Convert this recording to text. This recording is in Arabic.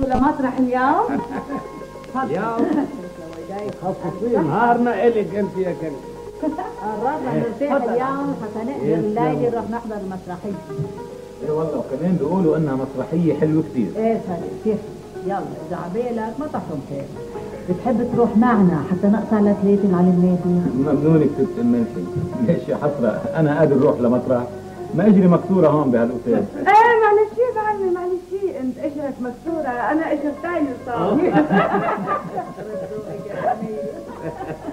لمطرح اليوم؟ اليوم خصصين نهارنا إلك أنت يا كريم. قررنا نرتاح اليوم حتى نقدر الليلة نروح نحضر المسرحية. ايه والله، وكمان بيقولوا انها مسرحية حلوة كتير. ايه صحيح كيف؟ يلا اذا عبالك ما تحرم خير. بتحب تروح معنا حتى نقطع لك ريتم على النادي؟ ممنونك ست المنشي. ليش يا حسرة انا قادر اروح لمطرح؟ ما اجري مكسورة هون بهالاوتيل. ايه معلش يا بعمي معلش، انت اجرك مكسورة، انا اجر تاني صار.